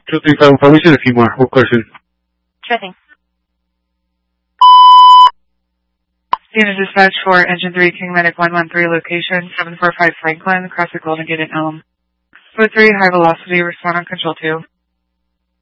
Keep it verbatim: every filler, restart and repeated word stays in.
two three five information, a few more. What question? Sure thing. Unit dispatch for Engine three, King Medic one one three, location seven four five Franklin, across the Golden Gate in Elm. Code three, high velocity, respond on control two.